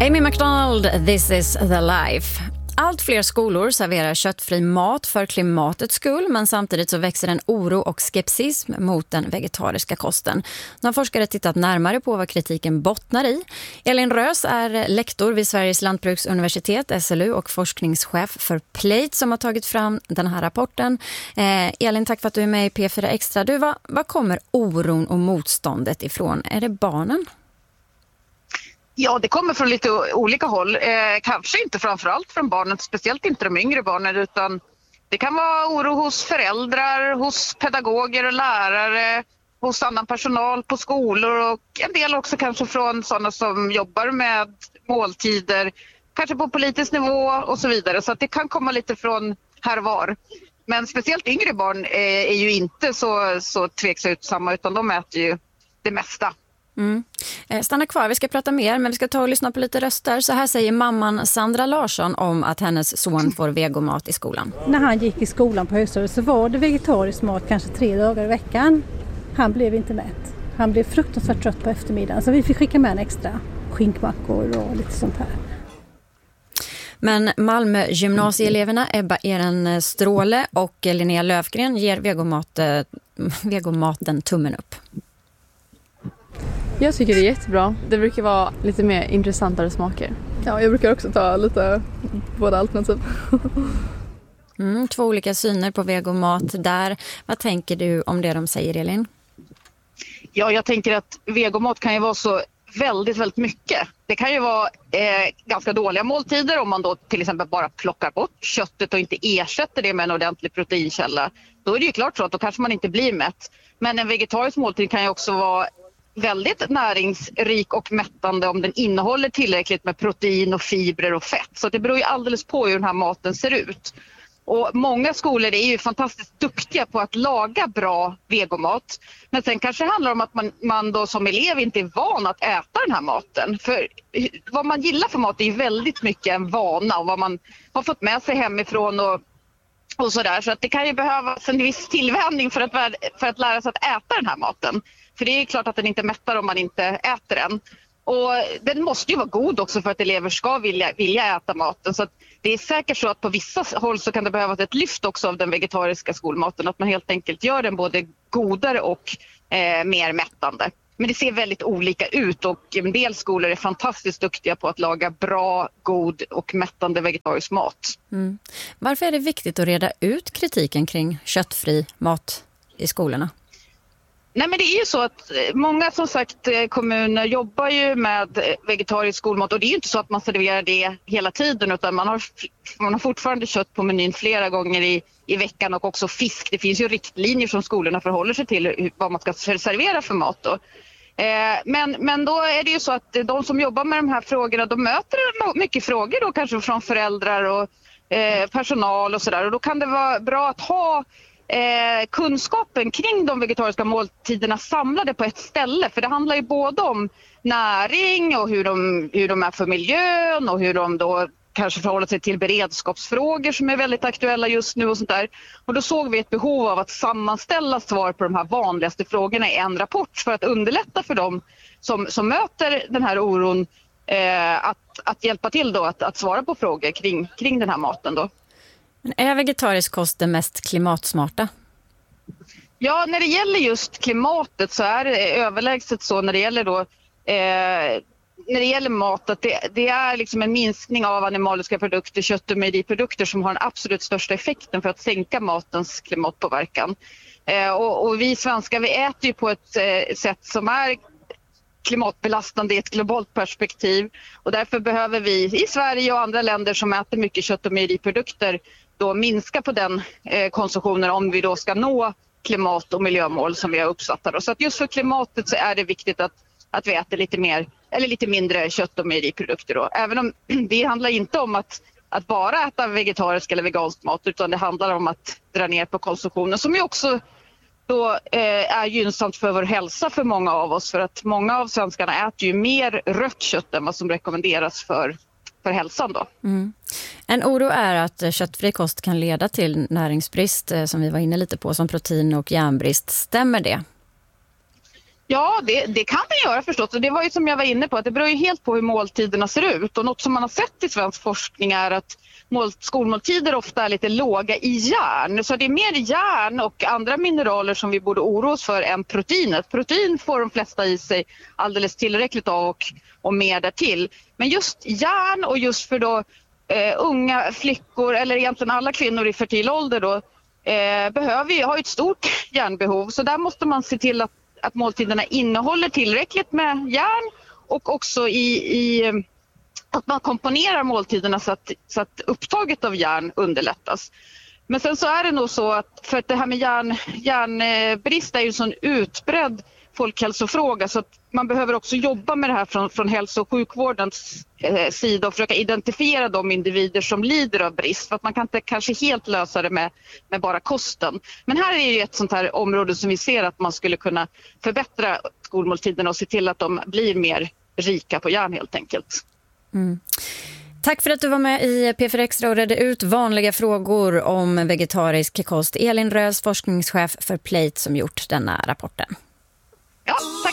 Amy McDonald, This is the life. Allt fler skolor serverar köttfri mat för klimatets skull, men samtidigt så växer en oro och skepsism mot den vegetariska kosten. Nu har forskare tittat närmare på vad kritiken bottnar i. Elin Rös är lektor vid Sveriges lantbruksuniversitet, SLU, och forskningschef för Plate som har tagit fram den här rapporten. Elin, tack för att du är med i P4 Extra. Vad kommer oron och motståndet ifrån? Är det barnen? Ja, det kommer från lite olika håll. Kanske inte framförallt från barnen, speciellt inte de yngre barnen, utan det kan vara oro hos föräldrar, hos pedagoger och lärare, hos annan personal på skolor och en del också kanske från sådana som jobbar med måltider, kanske på politisk nivå och så vidare. Så att det kan komma lite från här var. Men speciellt yngre barn är ju inte så tveksamma, utan de äter ju det mesta. Stanna kvar, vi ska prata mer, men vi ska ta och lyssna på lite röster. Så här säger mamman Sandra Larsson om att hennes son får vegomat i skolan. När han gick i skolan på högstadiet så var det vegetarisk mat kanske 3 dagar i veckan. Han blev inte mätt. Han blev fruktansvärt trött på eftermiddagen, så vi fick skicka med en extra skinkmackor och lite sånt här. Men Malmö gymnasieeleverna Ebba Eren Stråle och Linnea Löfgren ger vegomaten tummen upp. Jag tycker det är jättebra. Det brukar vara lite mer intressantare smaker. Ja, jag brukar också ta lite båda alternativ. 2 olika syner på vegomat där. Vad tänker du om det de säger, Elin? Ja, jag tänker att vegomat kan ju vara så väldigt, väldigt mycket. Det kan ju vara ganska dåliga måltider om man då till exempel bara plockar bort köttet och inte ersätter det med en ordentlig proteinkälla. Då är det ju klart så att då kanske man inte blir mätt. Men en vegetarisk måltid kan ju också vara väldigt näringsrik och mättande om den innehåller tillräckligt med protein och fibrer och fett. Så det beror ju alldeles på hur den här maten ser ut. Och många skolor är ju fantastiskt duktiga på att laga bra vegomat. Men sen kanske det handlar om att man då som elev inte är van att äta den här maten. För vad man gillar för mat är ju väldigt mycket en vana och vad man har fått med sig hemifrån och sådär. Så att det kan ju behövas en viss tillvänjning för att lära sig att äta den här maten. För det är klart att den inte mättar om man inte äter den. Och den måste ju vara god också för att elever ska vilja äta maten. Så att det är säkert så att på vissa håll så kan det behövas ett lyft också av den vegetariska skolmaten. Att man helt enkelt gör den både godare och mer mättande. Men det ser väldigt olika ut och en del skolor är fantastiskt duktiga på att laga bra, god och mättande vegetarisk mat. Varför är det viktigt att reda ut kritiken kring köttfri mat i skolorna? Nej, men det är ju så att många som sagt kommuner jobbar ju med vegetarisk skolmat och det är ju inte så att man serverar det hela tiden utan man har fortfarande kött på menyn flera gånger i veckan och också fisk. Det finns ju riktlinjer som skolorna förhåller sig till vad man ska servera för mat då. Men då är det ju så att de som jobbar med de här frågorna de möter mycket frågor då kanske från föräldrar och personal och sådär och då kan det vara bra att ha kunskapen kring de vegetariska måltiderna samlade på ett ställe. För det handlar ju både om näring och hur de är för miljön och hur de då kanske förhåller sig till beredskapsfrågor som är väldigt aktuella just nu och sånt där. Och då såg vi ett behov av att sammanställa svar på de här vanligaste frågorna i en rapport för att underlätta för dem som möter den här oron att hjälpa till då att svara på frågor kring den här maten då. Men är vegetarisk kost det mest klimatsmarta? Ja, när det gäller just klimatet så är det överlägset så när det gäller mat att det är liksom en minskning av animaliska produkter, kött- och mejeriprodukter som har den absolut största effekten för att sänka matens klimatpåverkan. Och vi svenskar vi äter ju på ett sätt som är klimatbelastande i ett globalt perspektiv och därför behöver vi i Sverige och andra länder som äter mycket kött- och mejeriprodukter då minska på den konsumtionen om vi då ska nå klimat- och miljömål som vi har uppsatt. Så att just för klimatet så är det viktigt att vi äter lite mer eller lite mindre kött- och mejeriprodukter då. Även om det handlar inte om att bara äta vegetarisk eller vegansk mat utan det handlar om att dra ner på konsumtionen som ju också då är gynnsamt för vår hälsa för många av oss för att många av svenskarna äter ju mer rött kött än vad som rekommenderas för hälsan då. En oro är att köttfri kost kan leda till näringsbrist som vi var inne lite på som protein- och järnbrist. Stämmer det? Ja, det kan det göra förstås. Och det var ju som jag var inne på, att det beror ju helt på hur måltiderna ser ut. Och något som man har sett i svensk forskning är att skolmåltider ofta är lite låga i järn. Så det är mer järn och andra mineraler som vi borde oroa oss för än proteinet. Protein får de flesta i sig alldeles tillräckligt av och mer därtill. Men just järn och just för då unga flickor eller egentligen alla kvinnor i fertil ålder då har ett stort järnbehov. Så där måste man se till att måltiderna innehåller tillräckligt med järn och också att man komponerar måltiderna så att upptaget av järn underlättas. Men sen så är det nog så att för att det här med järnbrist är ju en sån utbredd folkhälsofråga så att man behöver också jobba med det här från hälso- och sjukvårdens sida och försöka identifiera de individer som lider av brist. För att man kan inte kanske helt lösa det med bara kosten. Men här är ju ett sånt här område som vi ser att man skulle kunna förbättra skolmåltiderna och se till att de blir mer rika på järn helt enkelt. Mm. Tack för att du var med i P4 Extra och redde ut vanliga frågor om vegetarisk kost. Elin Rös, forskningschef för Plate, som gjort denna rapporten. Ja, tack.